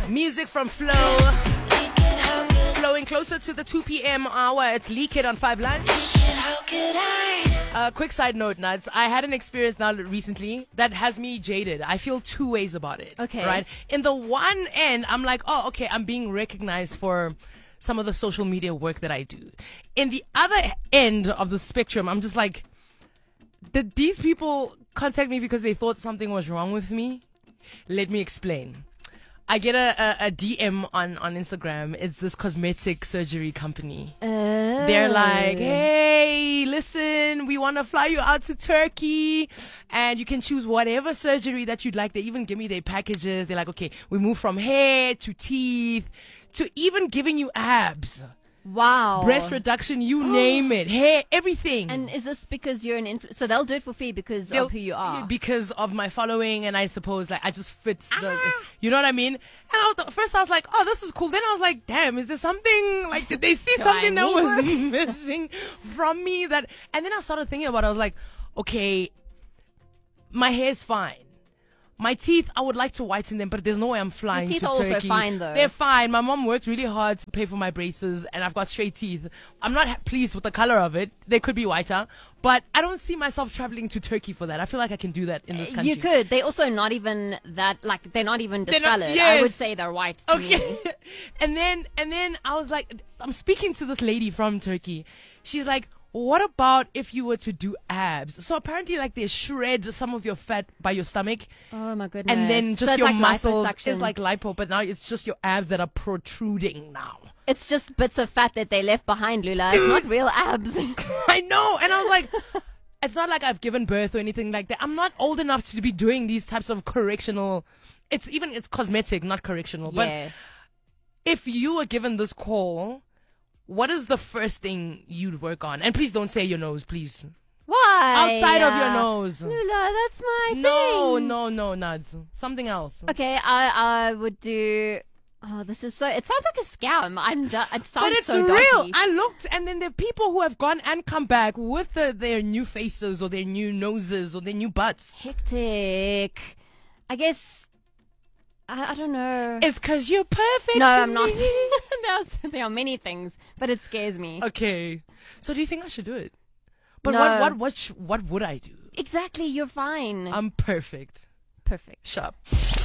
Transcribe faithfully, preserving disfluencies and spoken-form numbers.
Music from Flow. Flowing closer to the two p.m. hour. It's Leak It on five Lunch. Uh, quick side note, Nuts. I had an experience now recently that has me jaded. I feel two ways about it. Okay. Right? In the one end, I'm like, oh, okay, I'm being recognized for some of the social media work that I do. In the other end of the spectrum, I'm just like, did these people contact me because they thought something was wrong with me? Let me explain. I get a, a, a D M on, on Instagram. It's this cosmetic surgery company. Oh. They're like, hey, listen, we want to fly you out to Turkey and you can choose whatever surgery that you'd like. They even give me their packages. They're like, okay, we move from hair to teeth to even giving you abs. Wow. Breast reduction, you name it. Hair, everything. And is this because you're an influ- so they'll do it for free because They'll- of who you are? Because of my following, and I suppose like I just fit the, you know what I mean? And I was, first I was like, oh, this is cool. Then I was like, damn, is there something, like, did they see Do something I that was need missing from me? That, and then I started thinking about it. I was like, okay, my hair's fine. My teeth, I would like to whiten them, but there's no way I'm flying teeth to are also Turkey. fine, though. They're fine. My mom worked really hard to pay for my braces, and I've got straight teeth. I'm not ha- pleased with the color of it. They could be whiter, but I don't see myself traveling to Turkey for that. I feel like I can do that in this country. You could. They're also not even that, like, they're not even They're not- discolored. yes. I would say they're white to me. Okay. and then, and then I was like, I'm speaking to this lady from Turkey. She's like, what about if you were to do abs? So apparently, like, they shred some of your fat by your stomach. Oh, my goodness. And then just so it's your like muscles. liposuction. It's like lipo, but now it's just your abs that are protruding now. It's just bits of fat that they left behind, Lula. It's not real abs. I know. And I was like, it's not like I've given birth or anything like that. I'm not old enough to be doing these types of correctional. It's even, it's cosmetic, not correctional. Yes. But if you were given this call, what is the first thing you'd work on? And please don't say your nose, please. Why? Outside of your Uh, nose. Lula, that's my No, thing. no, no, Nuds. Something else. Okay, I I would do. Oh, this is so. It sounds like a scam. I'm just. It sounds But it's so real. dodgy. I looked, and then there are people who have gone and come back with the, their new faces or their new noses or their new butts. Hectic. I guess. I, I don't know. It's because you're perfect. no, to I'm not. me. There's, there are many things, but it scares me. Okay. So do you think I should do it? But No. what what what sh- what would I do? Exactly. You're fine. I'm perfect. Perfect. Shut up.